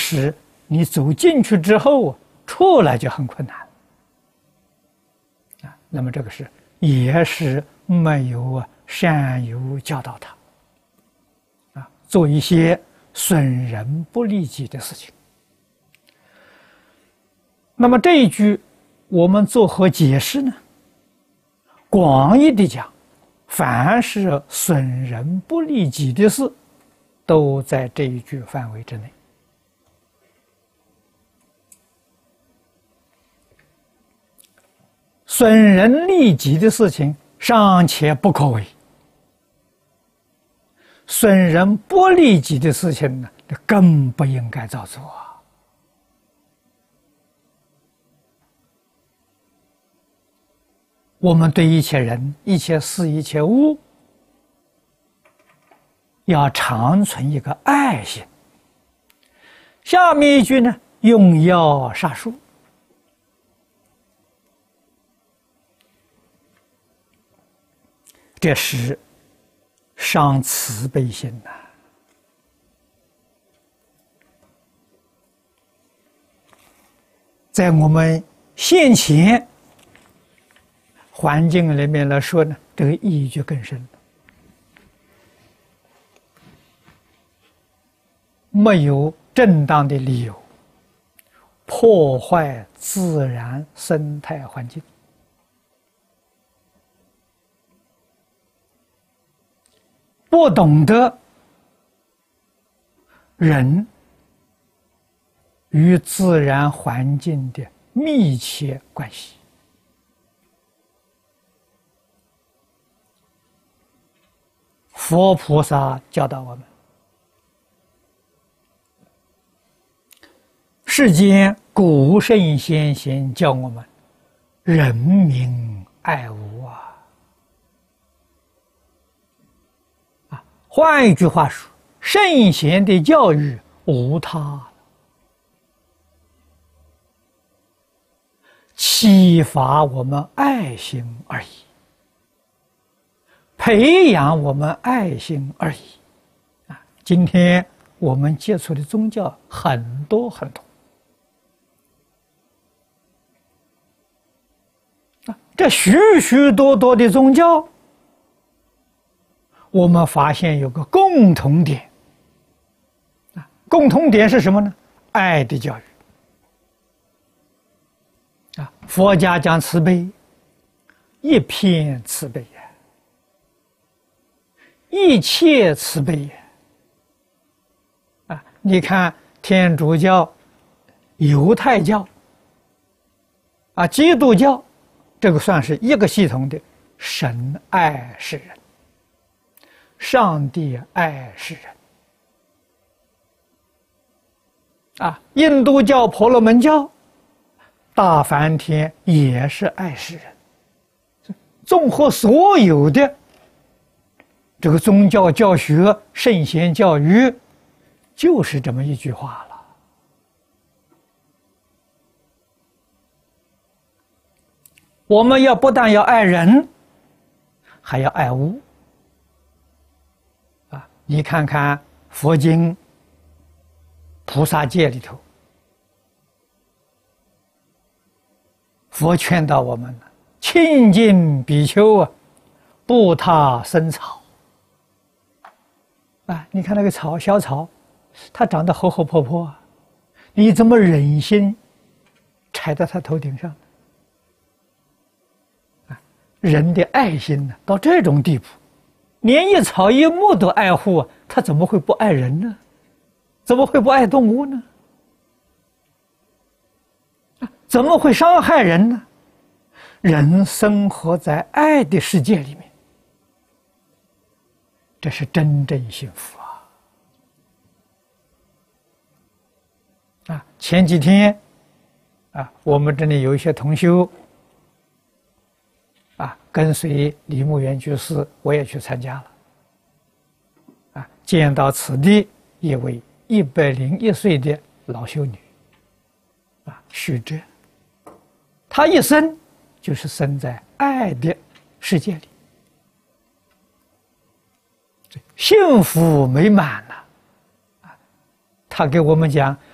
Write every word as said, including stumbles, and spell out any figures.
使你走进去之后出来就很困难啊。那么这个是也是没有啊善友教导他啊，做一些损人不利己的事情。那么这一句我们作何解释呢？广义的讲，凡是损人不利己的事，都在这一句范围之内。损人利己的事情尚且不可为，损人不利己的事情呢，更不应该造作啊。我们对一切人、一切事、一切物，要常存一个爱心。下面一句呢，用药杀树，这是伤慈悲心呐、啊。在我们现前环境里面来说呢，这个意义就更深了。没有正当的理由破坏自然生态环境，不懂得人与自然环境的密切关系。佛菩萨教导我们，世间古圣先贤教我们人民爱物啊！啊，换一句话说，圣贤的教育无他，启发我们爱心而已，培养我们爱心而已。啊，今天我们接触的宗教很多很多。这许许多多的宗教，我们发现有个共同点，啊，共同点是什么呢？爱的教育。啊，佛家讲慈悲，一片慈悲呀，一切慈悲呀。啊，你看天主教、犹太教，啊，基督教。这个算是一个系统的，神爱世人，上帝爱世人。啊，印度教、婆罗门教、大梵天也是爱世人。综合所有的这个宗教教学、圣贤教育，就是这么一句话了。我们要不但要爱人，还要爱物。啊，你看看佛经、菩萨戒里头，佛劝导我们了：亲近比丘啊，不他生草。啊，你看那个草，小草，它长得厚厚坡坡啊，你怎么忍心踩到它头顶上？人的爱心呢，到这种地步，连一草一木都爱护，他怎么会不爱人呢？怎么会不爱动物呢？怎么会伤害人呢？人生活在爱的世界里面，这是真正幸福啊！啊，前几天啊，我们这里有一些同修。啊，跟随李牧原居士，我也去参加了。啊，见到此地一位一百零一岁的老修女，啊，许哲，她一生就是生在爱的世界里，幸福美满了。啊，她给我们讲，